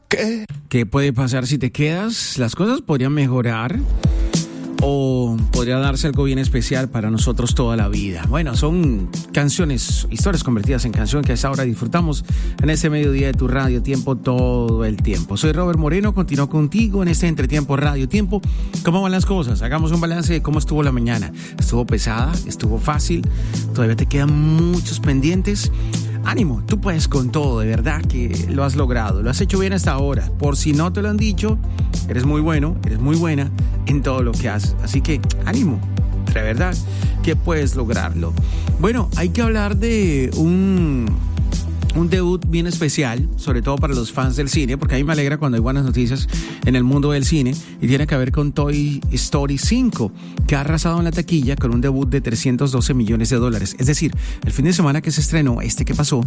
¿Qué puede pasar si te quedas? Las cosas podrían mejorar o podría darse algo bien especial para nosotros toda la vida. Bueno, son canciones, historias convertidas en canción que a esta hora disfrutamos en este mediodía de tu Radio Tiempo todo el tiempo. Soy Robert Moreno, continúo contigo en este entretiempo Radio Tiempo. ¿Cómo van las cosas? Hagamos un balance de cómo estuvo la mañana. ¿Estuvo pesada? ¿Estuvo fácil? ¿Todavía te quedan muchos pendientes? Ánimo, tú puedes con todo, de verdad que lo has logrado, lo has hecho bien hasta ahora. Por si no te lo han dicho, eres muy bueno, eres muy buena en todo lo que haces. Así que ánimo, de verdad que puedes lograrlo. Bueno, hay que hablar de un debut bien especial, sobre todo para los fans del cine, porque a mí me alegra cuando hay buenas noticias en el mundo del cine, y tiene que ver con Toy Story 5, que ha arrasado en la taquilla con un debut de $312 millones. Es decir, el fin de semana que se estrenó, que pasó,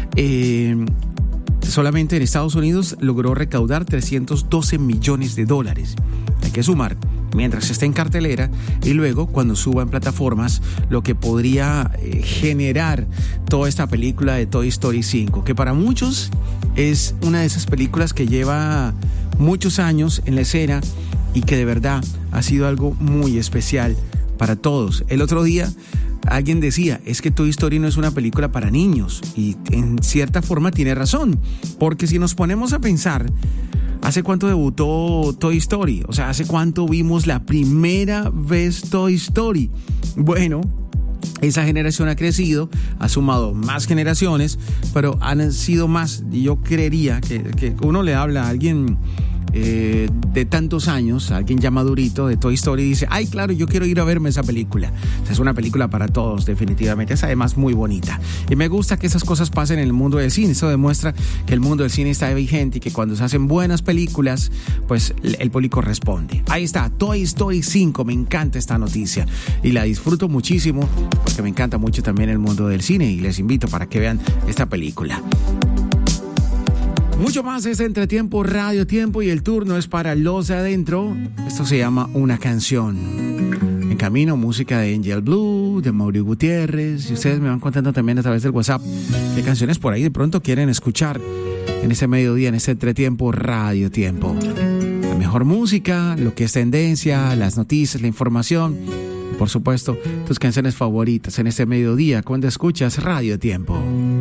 solamente en Estados Unidos logró recaudar $312 millones. Hay que sumar, mientras esté en cartelera y luego cuando suba en plataformas, lo que podría generar toda esta película de Toy Story 5, que para muchos es una de esas películas que lleva muchos años en la escena y que de verdad ha sido algo muy especial para todos. El otro día alguien decía, es que Toy Story no es una película para niños, y en cierta forma tiene razón, porque si nos ponemos a pensar, ¿hace cuánto debutó Toy Story? O sea, ¿hace cuánto vimos la primera vez Toy Story? Bueno, esa generación ha crecido, ha sumado más generaciones, pero han sido más. Y yo creería que uno le habla a alguien de tantos años, a alguien ya madurito de Toy Story, y dice, ay, claro, yo quiero ir a verme esa película. O sea, es una película para todos, definitivamente. Es además muy bonita. Y me gusta que esas cosas pasen en el mundo del cine. Eso demuestra que el mundo del cine está vigente y que cuando se hacen buenas películas, pues el público responde. Ahí está, Toy Story 5. Me encanta esta noticia y la disfruto muchísimo porque me encanta mucho también el mundo del cine, y les invito para que vean esta película. Mucho más es Entretiempo Radio Tiempo, y el turno es para los de adentro. Esto se llama Una Canción. En camino, música de Angel Blue, de Mauri Gutiérrez, y ustedes me van contando también a través del WhatsApp qué canciones por ahí de pronto quieren escuchar en este mediodía, en este Entretiempo Radio Tiempo. La mejor música, lo que es tendencia, las noticias, la información, por supuesto, tus canciones favoritas en este mediodía cuando escuchas Radio Tiempo.